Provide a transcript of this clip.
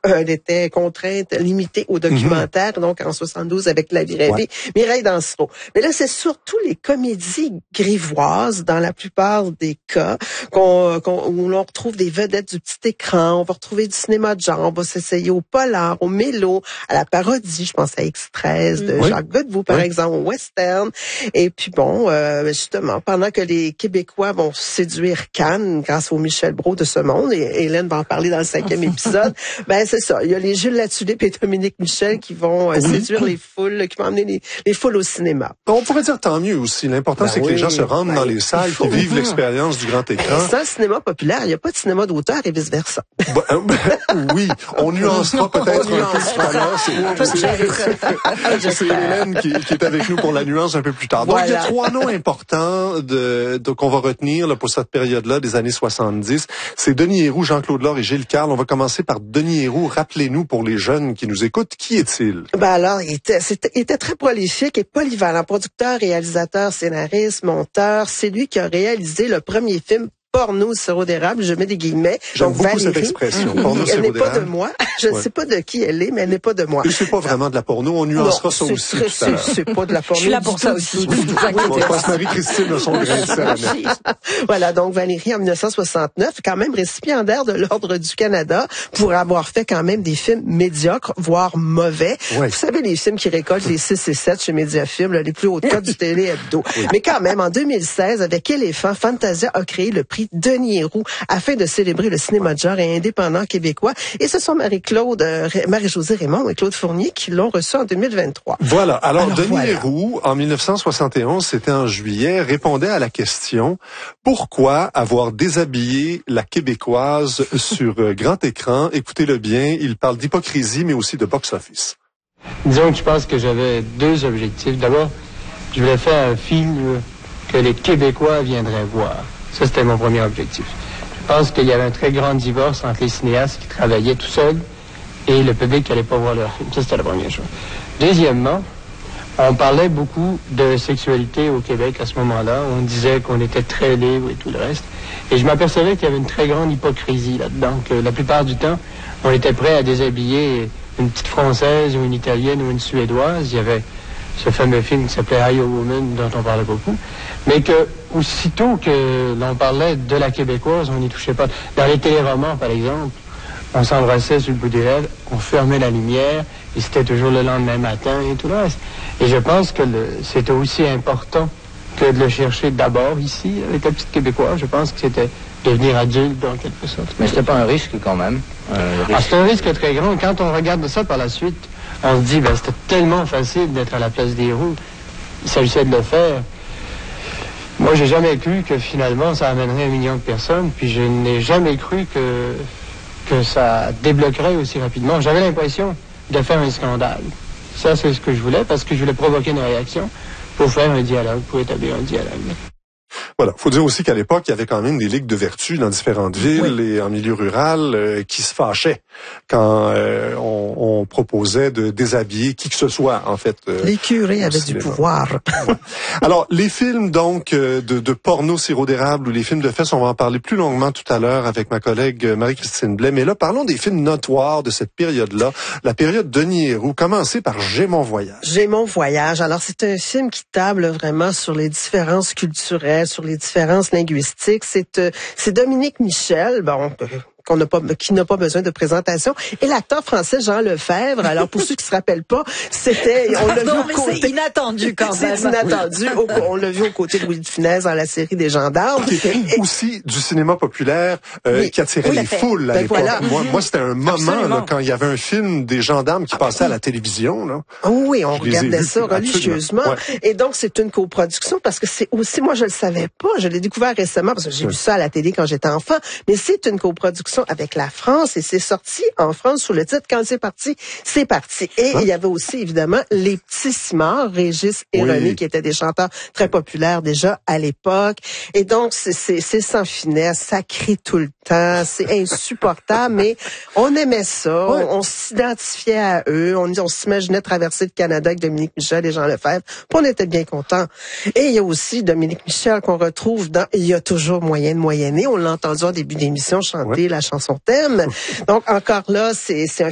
elle était contrainte, limitée au documentaire, donc en 72 avec La vie rêvée, Mireille Dansereau. Mais là, c'est surtout les comédies grivoises, dans la plupart des cas, où l'on retrouve des vedettes du petit écran, on va retrouver du cinéma de genre, on va s'essayer au polar, au mélo, à la parodie, je pense à X13 de Jacques Godbout, par exemple, au western. Et puis bon, justement, pendant que les Québécois vont séduire Cannes grâce au Michel Brault de ce monde, et Hélène va en parler dans le 5e épisode, ben c'est ça. Il y a les Gilles Latulippe et Dominique Michel qui vont séduire les foules, qui vont emmener les foules au cinéma. On pourrait dire tant mieux aussi. L'important, c'est que les gens se rendent dans les salles, qui vivent l'expérience du grand écran. Sans le cinéma populaire, il n'y a pas de cinéma d'auteur et vice-versa. Oui, on nuancera peut-être un peu. C'est Hélène qui est avec nous pour la nuance un peu plus tard. Donc, il y a 3 noms importants qu'on va retenir là, pour cette période-là des années 70. C'est Denis Héroux, Jean-Claude Laure et Gilles Carle. On va commencer par Denis Héroux. Rappelez-nous, pour les jeunes qui nous écoutent, qui est-il? Alors, il était très prolifique et polyvalent. Producteur, réalisateur, scénariste, monteur. C'est lui qui a réalisé le premier film porno sirop d'érable, je mets des guillemets. J'aime beaucoup cette expression, porno sirop d'érable. Elle n'est pas de moi. Je ne sais pas de qui elle est, mais elle n'est pas de moi. Et c'est pas vraiment de la porno, on nuancera ça aussi tout à l'heure. C'est pas de la porno. Je suis là pour ça aussi. Je pense que Marie-Christine a son grain de sel à mettre. Voilà, donc Valérie, en 1969, quand même récipiendaire de l'Ordre du Canada pour avoir fait quand même des films médiocres, voire mauvais. Ouais. Vous savez, les films qui récoltent les 6 et 7 chez Mediafilm, les plus hautes cotes du Télé Hebdo. Oui. Mais quand même, en 2016, avec Éléphant, Fantasia a créé le prix Denis Héroux afin de célébrer le cinéma de genre et indépendant québécois. Et ce sont Marie-Josée Raymond et Claude Fournier qui l'ont reçu en 2023. Voilà. Alors Denis Héroux, en 1971, c'était en juillet, répondait à la question « Pourquoi avoir déshabillé la québécoise sur grand écran ?» Écoutez-le bien, il parle d'hypocrisie, mais aussi de box-office. Disons que je pense que j'avais 2 objectifs. D'abord, je voulais faire un film que les Québécois viendraient voir. Ça, c'était mon premier objectif. Je pense qu'il y avait un très grand divorce entre les cinéastes qui travaillaient tout seuls et le public qui n'allait pas voir leur film. Ça, c'était la première chose. Deuxièmement, on parlait beaucoup de sexualité au Québec à ce moment-là. On disait qu'on était très libre et tout le reste. Et je m'apercevais qu'il y avait une très grande hypocrisie là-dedans, que la plupart du temps, on était prêt à déshabiller une petite Française ou une Italienne ou une Suédoise. Il y avait ce fameux film qui s'appelait I, A Woman, dont on parlait beaucoup, mais que aussitôt que l'on parlait de la québécoise, on n'y touchait pas. Dans les téléromans, par exemple, on s'embrassait sur le bout des lèvres, on fermait la lumière, et c'était toujours le lendemain matin et tout le reste. Et je pense que c'était aussi important que de le chercher d'abord ici, avec la petite québécoise. Je pense que c'était devenir adulte, en quelque sorte. Mais c'était pas un risque, quand même. C'est un risque très grand. Quand on regarde ça par la suite, on se dit, c'était tellement facile d'être à la place des Héroux. Il s'agissait de le faire. Moi, j'ai jamais cru que finalement, ça amènerait 1 million de personnes, puis je n'ai jamais cru que ça débloquerait aussi rapidement. J'avais l'impression de faire un scandale. Ça, c'est ce que je voulais, parce que je voulais provoquer une réaction pour faire un dialogue, pour établir un dialogue. Voilà. Faut dire aussi qu'à l'époque, il y avait quand même des ligues de vertu dans différentes villes et en milieu rural qui se fâchaient quand on proposait de déshabiller qui que ce soit, en fait. Les curés avaient du pouvoir. Alors, les films, donc, de porno sirop d'érable ou les films de fesses, on va en parler plus longuement tout à l'heure avec ma collègue Marie-Christine Blais. Mais là, parlons des films notoires de cette période-là, la période Denis Héroux. Commencez par J'ai mon voyage. J'ai mon voyage. Alors, c'est un film qui table vraiment sur les différences culturelles, sur les différences linguistiques. C'est Dominique Michel, qui n'a pas besoin de présentation. Et l'acteur français Jean Lefebvre, alors pour ceux qui se rappellent pas, on l'a vu au côté... C'est inattendu quand même. C'est inattendu. On l'a vu aux côtés de Louis de Funès dans la série des Gendarmes. Qui était aussi du cinéma populaire qui attirait les foules à l'époque. Voilà. Moi, c'était un moment là, quand il y avait un film des Gendarmes qui passait à la télévision. Là. Oui, on regardait ça religieusement. Ouais. Et donc, c'est une coproduction parce que c'est aussi, moi, je le savais pas. Je l'ai découvert récemment parce que j'ai vu ça à la télé quand j'étais enfant. Mais c'est une coproduction avec la France et c'est sorti en France sous le titre Quand c'est parti, c'est parti. Et il y avait aussi évidemment les petits Simard, Régis et René qui étaient des chanteurs très populaires déjà à l'époque. Et donc c'est sans finesse, ça crie tout le temps, c'est insupportable, mais on aimait ça, on s'identifiait à eux, on s'imaginait traverser le Canada avec Dominique Michel et Jean Lefebvre, puis on était bien contents. Et il y a aussi Dominique Michel qu'on retrouve dans Il y a toujours moyen de moyenner, on l'a entendu en début d'émission chanter la chanson thème. Donc encore là, c'est un